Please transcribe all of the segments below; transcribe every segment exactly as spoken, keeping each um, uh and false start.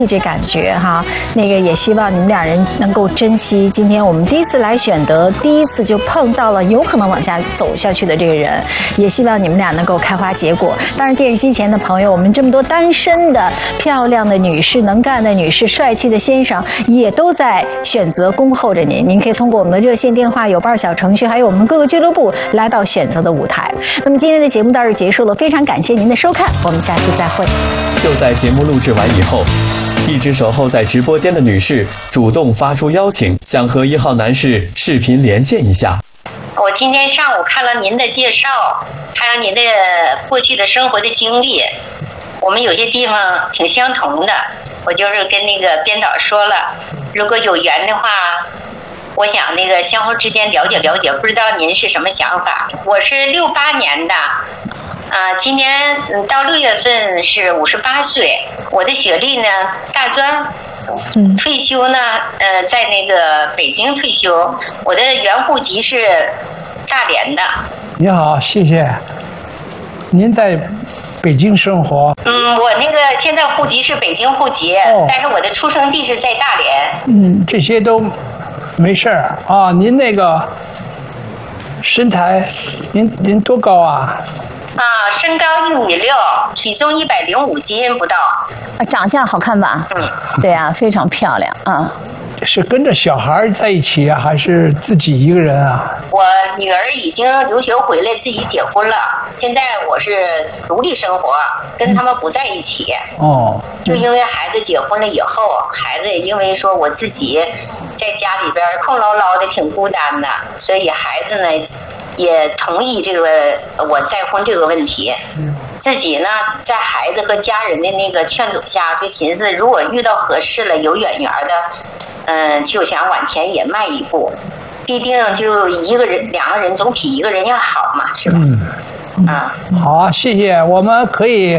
这感觉哈，那个也希望你们俩人能够珍惜今天我们第一次来选择，第一次就碰到了有可能往下走下去的这个人，也希望你们俩能够开花结果。当然，电视机前的朋友，我们这么多单身的漂亮的女士、能干的女士、帅气的先生，也都在选择恭候着您。您可以通过我们的热线电话、有伴小程序，还有我们各个俱乐部来到选择的舞台。那么今天的节目到这结束了，非常感谢您的收看，我们下期再会。 就在节目录制完以后，一直守候在直播间的女士主动发出邀请，想和一号男士视频连线一下。 我今天上午看了您的介绍，还有您的过去的生活的经历，我们有些地方挺相同的。我就是跟那个编导说了，如果有缘的话，我想那个相互之间了解了解，不知道您是什么想法。我是六八年的。啊，今年到六月份是五十八岁，我的学历呢大专，嗯，退休呢，呃，在那个北京退休，我的原户籍是大连的。 你好，谢谢。您在北京生活？ 嗯，我那个现在户籍是北京户籍，哦，但是我的出生地是在大连。 嗯，这些都没事儿啊。您那个身材，您您多高啊？ 啊，身高一米六，体重一百零五斤不到。 啊，长相好看吧？嗯，对啊，非常漂亮啊。 是跟着小孩在一起啊，还是自己一个人啊？ 我女儿已经留学回来，自己结婚了。现在我是独立生活，跟他们不在一起。哦。就因为孩子结婚了以后，孩子也因为说我自己在家里边空落落的，挺孤单的，所以孩子呢也同意这个我再婚这个问题。嗯。自己呢，在孩子和家人的那个劝阻下，就寻思如果遇到合适了、有眼缘的。嗯，就想往前也迈一步，必定就一个人、两个人总比一个人要好嘛，是吧？嗯，啊， 好啊，谢谢，我们可以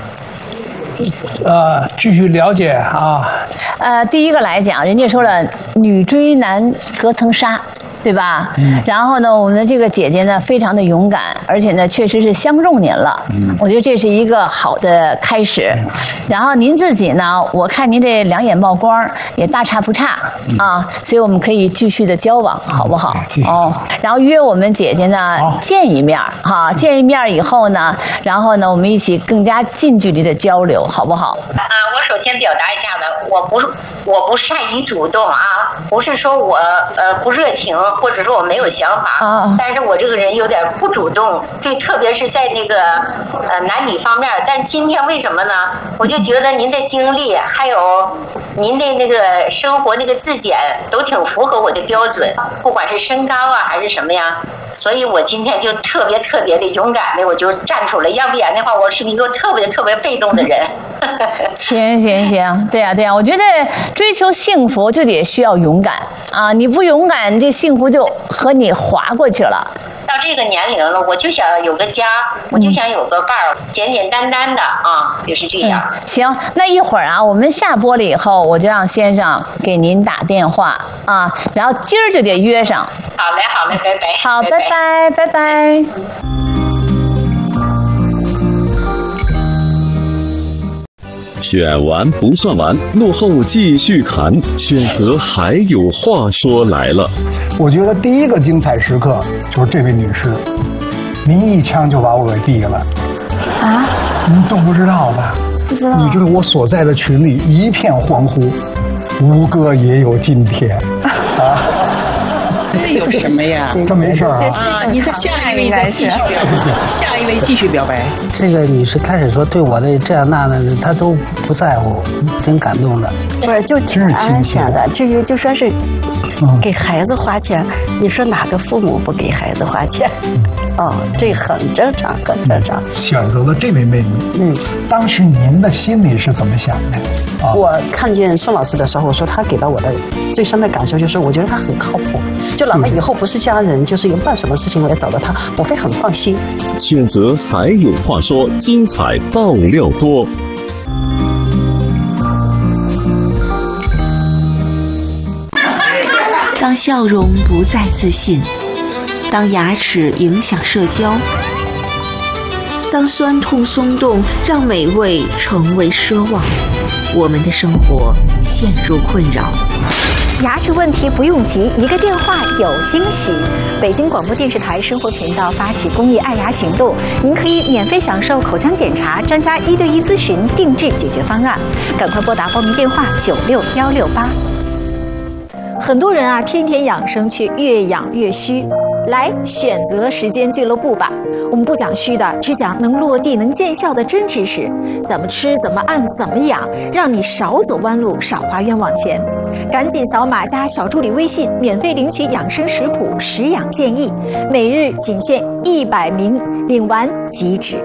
呃继续了解啊。 呃，第一个来讲，人家说了，女追男隔层纱。对吧？嗯。然后呢，我们的这个姐姐呢，非常的勇敢，而且呢，确实是相中您了。嗯。我觉得这是一个好的开始。嗯。然后您自己呢，我看您这两眼冒光，也大差不差、嗯、啊，所以我们可以继续的交往，好不好？嗯、哦。然后约我们姐姐呢见一面，哈、啊，见一面以后呢，然后呢，我们一起更加近距离的交流，好不好？ 啊，我首先表达一下呢，我不我不善于主动啊，不是说我呃不热情。或者说我没有想法，啊、但是我这个人有点不主动，对，特别是在那个呃男女方面。但今天为什么呢？我就觉得您的经历还有您的那个生活那个质检都挺符合我的标准，不管是身高啊还是什么呀，所以我今天就特别特别的勇敢的我就站出来，要不然的话我是一个特别特别被动的人。 行行行，对呀、啊、对呀、啊，我觉得追求幸福就得需要勇敢啊，你不勇敢，这幸福就和你划过去了。 到这个年龄了，我就想有个家，我就想有个伴儿，嗯、简简单单的啊，就是这样、 嗯。行，那一会儿啊，我们下播了以后，我就让先生给您打电话啊，然后今儿就得约上。 好嘞，好嘞，拜拜。 好，拜拜，拜拜。 选完不算完，落后继续谈，选择还有话说来了。 我觉得第一个精彩时刻就是这位女士，您一枪就把我给毙了。啊？您都不知道吧？ 不知道。 你知道我所在的群里一片欢呼，吴哥也有今天啊。 这有什么呀？ 这没事啊。 啊，你这下一位再继续表白，下一位继续表白。 这个女士开始说对我的这样那的，她都不在乎，挺感动的。 不是，就挺安全的。至于就说是给孩子花钱，你说哪个父母不给孩子花钱？哦，这很正常，很正常。 选择了这位妹妹，嗯，当时您的心里是怎么想的？ 啊、我看见宋老师的时候，说他给到我的最深的感受就是，我觉得他很靠谱。就哪怕以后不是家人，就是有办什么事情我也找到他，我会很放心。 选择还有话说，精彩爆料多。 当笑容不再自信，当牙齿影响社交， 当酸痛松动让美味成为奢望，我们的生活陷入困扰。 牙齿问题不用急，一个电话有惊喜。北京广播电视台生活频道发起公益爱牙行动，您可以免费享受口腔检查、专家一对一咨询、定制解决方案。赶快拨打报名电话九六幺六八。很多人啊，天天养生却越养越虚。来选择时间俱乐部吧，我们不讲虚的，只讲能落地能见效的真知识，怎么吃怎么按怎么养，让你少走弯路少花冤枉钱。赶紧扫码加小助理微信，免费领取养生食谱食养建议，每日仅限一百名，领完即止。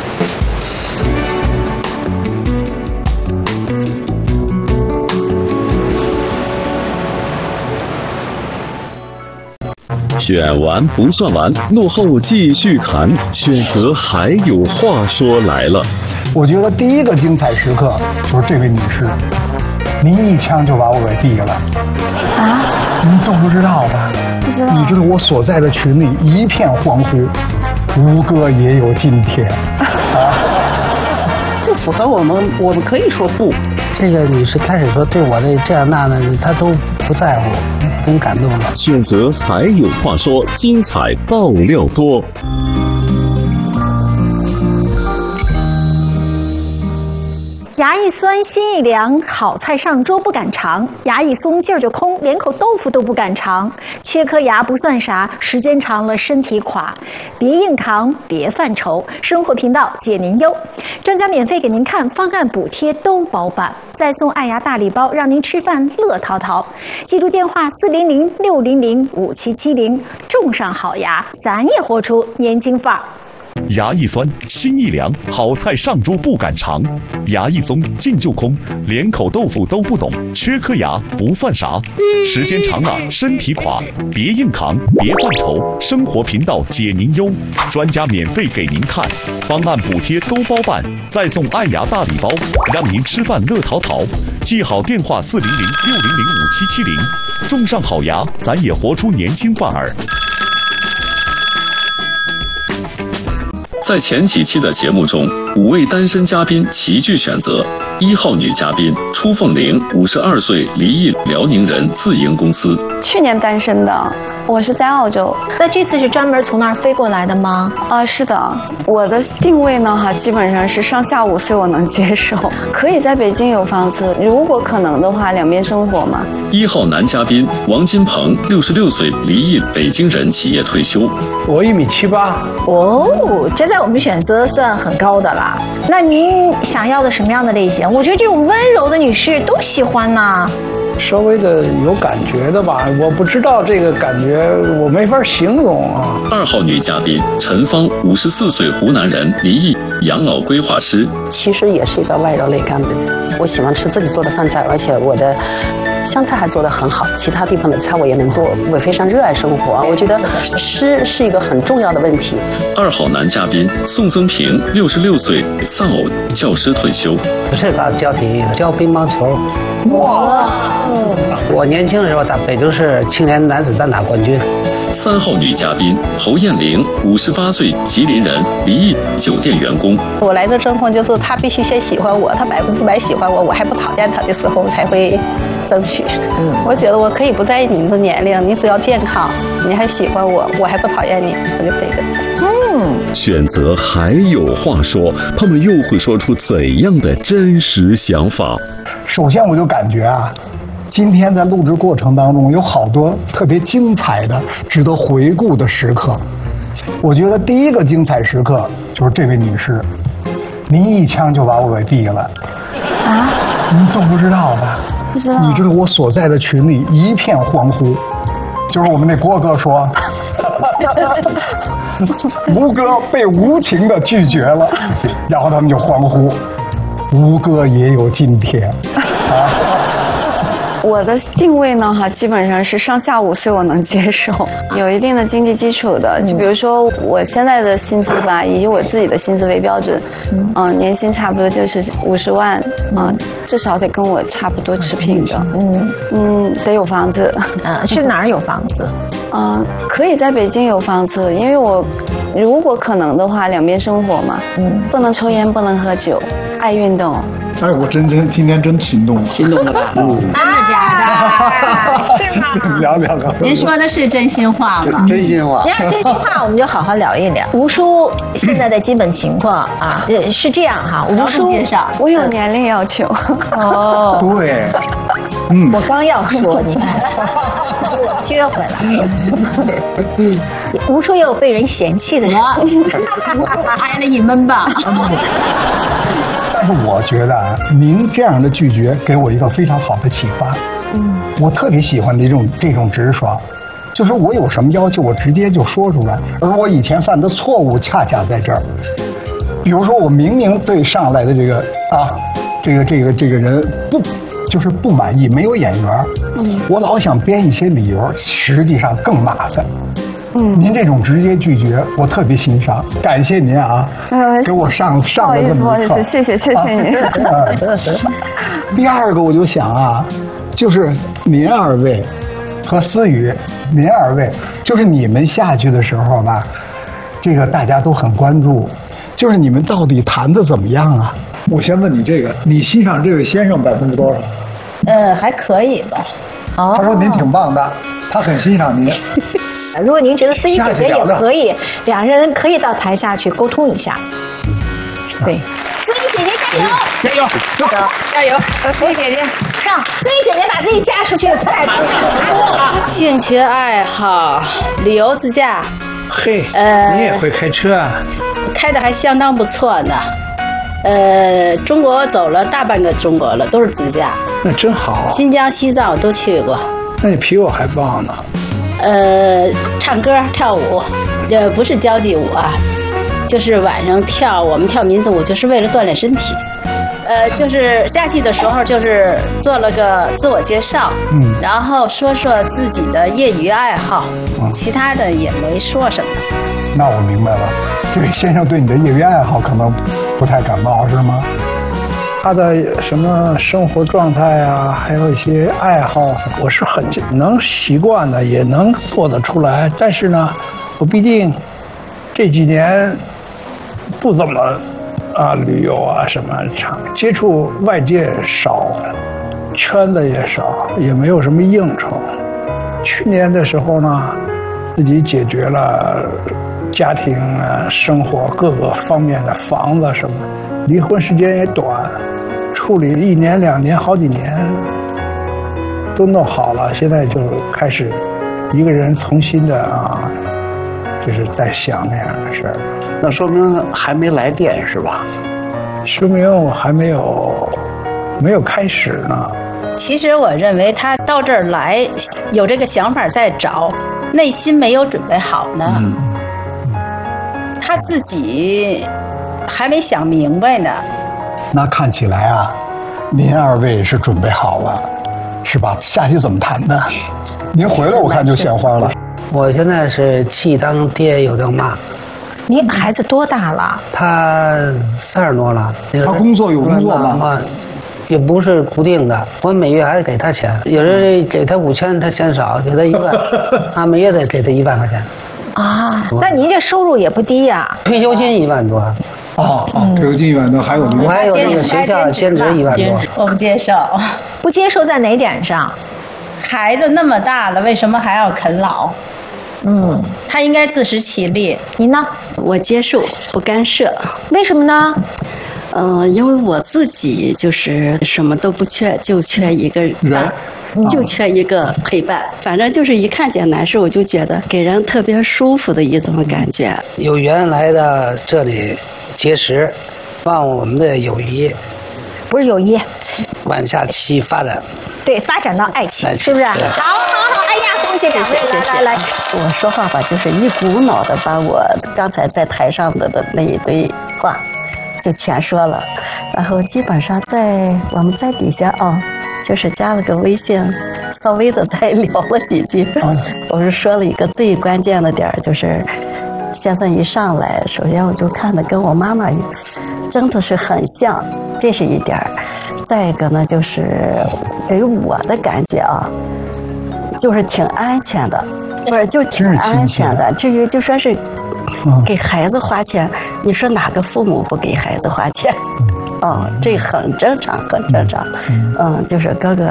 选完不算完，落后继续谈，选择还有话说来了。 我觉得第一个精彩时刻就是这位女士，您一枪就把我给毙了。啊？您都不知道吧？ 不知道。 你知道我所在的群里一片欢呼，吴哥也有今天。啊， 不符合我们，我们可以说不。 这个女士开始说对我的这样那的，她都不在乎，真感动了。 选择还有话说，精彩爆料多。 牙一酸心一凉，好菜上桌不敢尝；牙一松劲儿就空，连口豆腐都不敢尝。缺颗牙不算啥，时间长了身体垮。别硬扛，别犯愁，生活频道解您忧，专家免费给您看，方案补贴都包办，再送爱牙大礼包，让您吃饭乐淘淘。记住电话四零零六零零五七七零，种上好牙，咱也活出年轻范儿。 牙一酸，心一凉，好菜上桌不敢尝；牙一松，劲就空，连口豆腐都不懂。缺颗牙不算啥，时间长了身体垮。别硬扛，别犯愁，生活频道解您忧，专家免费给您看，方案补贴都包办，再送爱牙大礼包，让您吃饭乐淘淘。记好电话四零零六零零五七七零，种上好牙，咱也活出年轻范儿。 在前几期的节目中，五位单身嘉宾齐聚选择。一号女嘉宾初凤玲，五十二岁，离异辽宁人，自营公司。 去年单身的，我是在澳洲。 那这次是专门从那儿飞过来的吗？ 啊，是的。我的定位呢，哈，基本上是上下五岁我能接受，可以在北京有房子，如果可能的话，两边生活嘛。 一号男嘉宾王金鹏，六十六岁，离异北京人，企业退休。 我一米七八。 哦，这在我们选择算很高的啦。那您想要的什么样的类型？我觉得这种温柔的女士都喜欢呐。 稍微的有感觉的吧，我不知道这个感觉，我没法形容啊。 二号女嘉宾陈芳，五十四岁，湖南人，离异，养老规划师。 其实也是一个外柔内刚的人，我喜欢吃自己做的饭菜，而且我的湘菜还做得很好，其他地方的菜我也能做，我非常热爱生活。我觉得吃是一个很重要的问题。 二号男嘉宾宋增平，六十六岁，丧偶，教师退休。 不是打教体育，教乒乓球。哇！我年轻的时候打北京市青年男子单打冠军。 三号女嘉宾侯艳玲，五十八岁，吉林人，离异，酒店员工。 我来这征婚就是他必须先喜欢我，他百分之百喜欢我，我还不讨厌他的时候，我才会争取。嗯，我觉得我可以不在意你的年龄，你只要健康，你还喜欢我，我还不讨厌你，我就可以跟他。 嗯，选择还有话说，他们又会说出怎样的真实想法？ 首先，我就感觉啊。今天在录制过程当中有好多特别精彩的、值得回顾的时刻。我觉得第一个精彩时刻就是这位女士，您一枪就把我给毙了。啊？您都不知道吧？ 不知道。 你知道我所在的群里一片欢呼，就是我们那郭哥说，吴哥被无情的拒绝了，然后他们就欢呼，吴哥也有今天。啊。 我的定位呢，哈，基本上是上下五岁我能接受，有一定的经济基础的。就比如说我现在的薪资吧，以我自己的薪资为标准，嗯、呃，年薪差不多就是五十万，啊、呃，至少得跟我差不多持平的。嗯嗯，得有房子。 嗯，是哪儿有房子？ 嗯、呃，可以在北京有房子，因为我如果可能的话，两边生活嘛，嗯，不能抽烟，不能喝酒，爱运动。 哎，我真真今天真心动了， 心动了吧？ 嗯，真的假的？是吗？ 聊聊聊。 您说的是真心话吗？ 真心话。 你要真心话，我们就好好聊一聊吴叔现在的基本情况啊。是这样哈，吴叔介绍， 我有年龄要求。 哦， 对， 嗯，我刚要说你看，我撅回来。嗯，吴叔也有被人嫌弃的人， 挨了一闷吧。 但是我觉得啊，您这样的拒绝给我一个非常好的启发。嗯，我特别喜欢这种这种直爽，就是我有什么要求，我直接就说出来。而我以前犯的错误恰恰在这儿，比如说我明明对上来的这个啊，这个这个这个人不就是不满意，没有眼缘，嗯，我老想编一些理由，实际上更麻烦。嗯，您这种直接拒绝，我特别欣赏，感谢您啊，呃、给我上上了这么一课， 谢谢谢谢您。 啊、第二个我就想啊，就是您二位和思雨，您二位，就是你们下去的时候吧，这个大家都很关注，就是你们到底谈的怎么样啊？我先问你这个，你欣赏这位先生百分之多少？ 呃，还可以吧。 哦，他说您挺棒的，他很欣赏您。 如果您觉得思怡姐姐也可以，两人可以到台下去沟通一下。对，思怡姐姐加油！ 加油！ 加油！加油！思怡姐姐上！思怡姐姐把自己嫁出去，太棒了！ 兴趣爱好，旅游自驾。 嘿，呃，你也会开车啊？ 开的还相当不错呢。呃，中国走了大半个中国了，都是自驾。 那真好。 新疆、西藏我都去过。 那你比我还棒呢。 呃，唱歌跳舞，呃，不是交际舞啊，就是晚上跳，我们跳民族舞就是为了锻炼身体。呃，就是下去的时候就是做了个自我介绍，嗯，然后说说自己的业余爱好，嗯，其他的也没说什么。 那我明白了，这位先生对你的业余爱好可能不太感冒，是吗？ 他的什么生活状态啊，还有一些爱好，我是很能习惯的，也能做得出来。但是呢，我毕竟这几年不怎么啊旅游啊什么场接触外界少，圈子也少，也没有什么应酬。去年的时候呢，自己解决了家庭啊、生活各个方面的房子什么，离婚时间也短。处理一年两年好几年都弄好了，现在就开始一个人重新的啊，就是在想那样的事儿。 那说明还没来电是吧？ 说明我还没有没有开始呢。 其实我认为他到这儿来有这个想法在找，内心没有准备好呢。嗯、他自己还没想明白呢。 那看起来啊，您二位是准备好了，是吧？下去怎么谈的？您回来我看就献花了。 我现在是既当爹又当妈。 你孩子多大了？ 他三十多了。 他工作有工作吗？ 也不是固定的，我每月还得给他钱，有时给他五千，他嫌少，给他一万，啊，每月得给他一万块钱。 啊，那您这收入也不低呀、啊。 退休金一万多。 哦哦，退休金一万多，还有我还有那个学校兼职一万多。 我不接受， 不接受在哪点上？ 孩子那么大了，为什么还要啃老？嗯，他应该自食其力。 您呢？ 我接受，不干涉。 为什么呢？ 嗯、呃，因为我自己就是什么都不缺，就缺一个人，就缺一个陪伴。反正就是一看见男士，我就觉得给人特别舒服的一种感觉。 有缘来的这里结识，望我们的友谊， 不是友谊， 往下期发展。 对，发展到爱情，是不是？好好好，哎呀，恭喜两位！来来来， 我说话吧，就是一股脑的把我刚才在台上的的那一堆话就全说了，然后基本上在我们在底下啊、哦，就是加了个微信，稍微的再聊了几句。我是说了一个最关键的点儿，就是先生一上来，首先我就看的跟我妈妈真的是很像，这是一点儿。再一个呢，就是给我的感觉啊，就是挺安全的，不是就挺安全的。至于就说是给孩子花钱，你说哪个父母不给孩子花钱？哦，这很正常，很正常。嗯，就是哥哥